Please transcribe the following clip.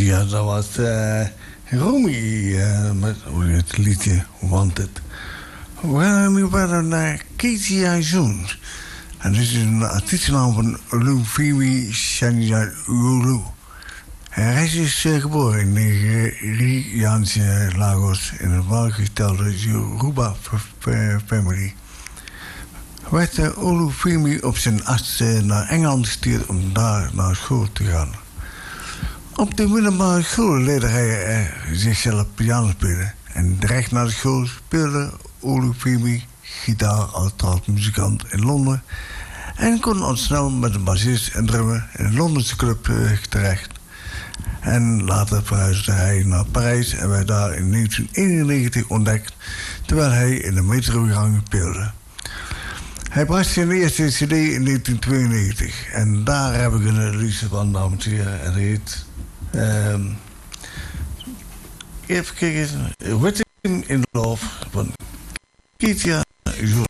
Ja, dat was Romy met het liedje Wanted. We gaan nu verder naar Ketia Jones. En dit is een artiestennaam van Olufemi Shania Ulu. Hij is geboren in Nigeriaanse Lagos in een welgestelde Yoruba family. Werd Olufemi op zijn 8e naar Engeland gestuurd om daar naar school te gaan. Op de middelbare school leerde hij zichzelf piano spelen. En direct na de school speelde Olufemi gitaar als muzikant in Londen. En kon al snel met een bassist en drummer in een Londense club terecht. En later verhuisde hij naar Parijs en werd daar in 1991 ontdekt, terwijl hij in de metrogang speelde. Hij bracht zijn eerste cd in 1992 en daar heb ik een release van, dames en heren. En die heet... even kijken. Written in Love van Ketia Jones.